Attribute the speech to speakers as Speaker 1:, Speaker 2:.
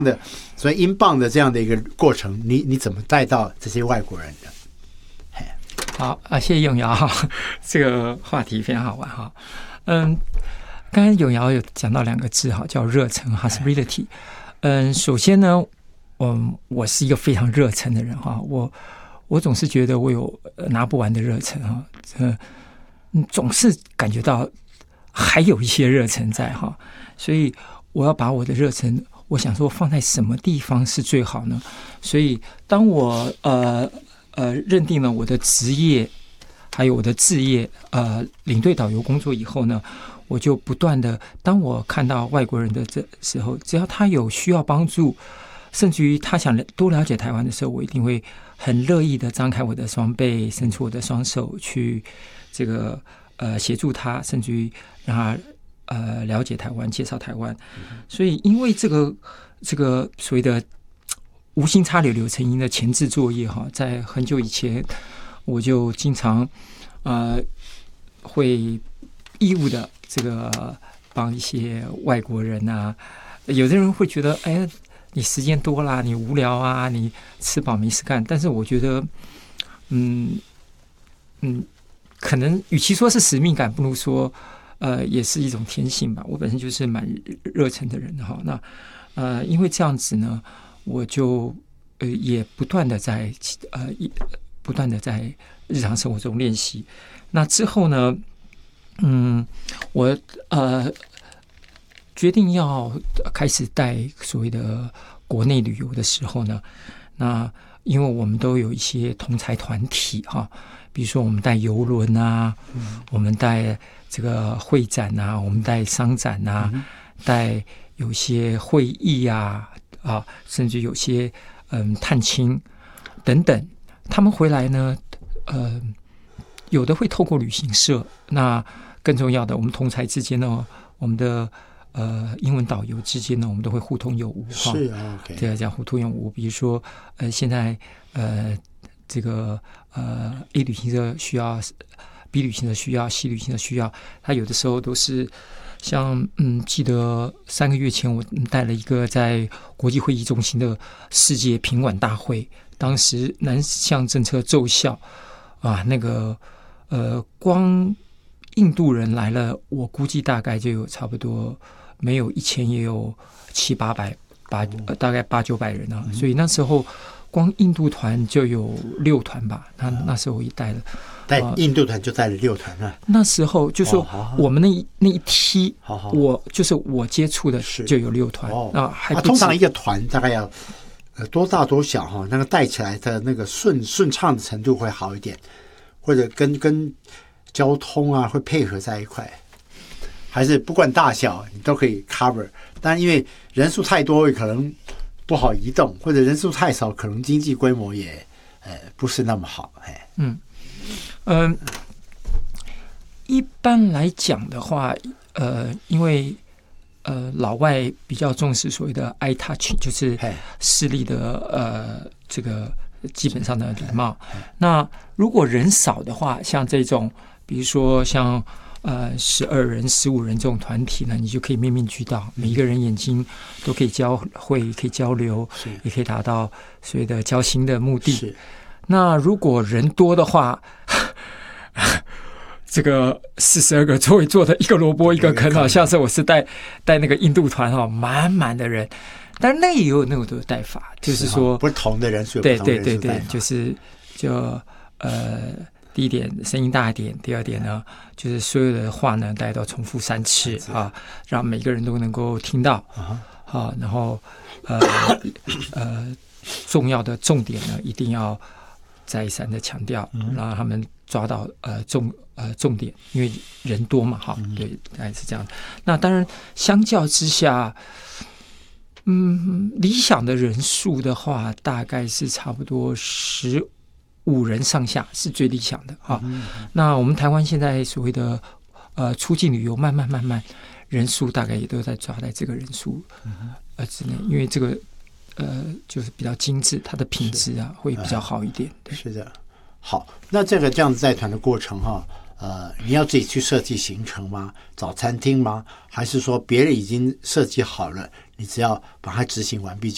Speaker 1: 的，所以英镑的这样的一个过程，你怎么带到这些外国人的？
Speaker 2: 好啊，谢谢永尧哈，这个话题非常好玩哈。刚才永尧有讲到2个字哈，叫热忱 （hospitality）。首先呢，我是一个非常热忱的人哈，我总是觉得我有拿不完的热忱哈，总是感觉到还有一些热忱在哈，所以我要把我的热忱，我想说放在什么地方是最好呢？所以当我认定了我的职业还有我的志业领队导游工作以后呢，我就不断的，当我看到外国人的这时候，只要他有需要帮助，甚至于他想多了解台湾的时候，我一定会很乐意的张开我的双臂，伸出我的双手去这个协助他，甚至于让他了解台湾，介绍台湾。所以因为这个所谓的无心插柳柳成荫的前置作业哈，在很久以前我就经常会义务的这个帮一些外国人啊，有的人会觉得哎，你时间多啦，你无聊啊，你吃饱没事干，但是我觉得可能与其说是使命感，不如说也是一种天性吧。我本身就是蛮热忱的人哈，那因为这样子呢，我就也不断的在日常生活中练习。那之后呢，我决定要开始带所谓的国内旅游的时候呢，那因为我们都有一些同才团体哈，比如说我们带邮轮啊，我们带这个会展啊，我们带商展啊，带有些会议啊，甚至有些探亲等等，他们回来呢，有的会透过旅行社，那更重要的，我们同才之间呢，我们的英文导游之间呢，我们都会互通有无哈。
Speaker 1: 是啊 ，OK，
Speaker 2: 对啊，讲互通有无。比如说现在这个A 旅行社需要 ，B 旅行社需要 ，C 旅行社需要，他有的时候都是像记得3个月前我带了一个在国际会议中心的世界品管大会，当时南向政策奏效啊，那个光印度人来了，我估计大概就有差不多没有1000也有700-800，大概800-900人啊，所以那时候光印度团就有6团吧，那时候我也带了。
Speaker 1: 带印度团就带了6团啊。
Speaker 2: 那时候就说我们那一梯，我就是我接触的就有6团啊，还不止。
Speaker 1: 通常一个团大概要多大多小哈，那个带起来的那个顺畅的程度会好一点，或者跟交通啊会配合在一块，还是不管大小你都可以 cover。但因为人数太多，可能不好移动，或者人数太少，可能经济规模也不是那么好。
Speaker 2: 一般来讲的话，因为老外比较重视所谓的 eye touch， 就是视力的这个基本上的礼貌。那如果人少的话，像这种，比如说像12人、15人这种团体呢，你就可以面面俱到，每一个人眼睛都可以交汇，可以交流，也可以达到所谓的交心的目的。那如果人多的话，这个42个座位坐的一个萝卜一个坑啊！下次我是带那个印度团哈，满满的人，但那也有那么多的带法，就是说
Speaker 1: 不同的人数有不同的人数带法，
Speaker 2: 就是第一点声音大一点，第二点呢，就是所有的话呢，大家都重复3次啊，让每个人都能够听到啊，然后重要的重点呢，一定要再三的强调，让他们抓到重点，因为人多嘛，哈，对，大概是这样。那当然，相较之下，理想的人数的话，大概是差不多15人上下是最理想的哈。那我们台湾现在所谓的出境旅游，慢慢人数大概也都在抓在这个人数之内，因为这个就是比较精致，它的品质啊会比较好一点。
Speaker 1: 是的。好，那这样子带团的过程哈，你要自己去设计行程吗？找餐厅吗？还是说别人已经设计好了，你只要把它执行完毕就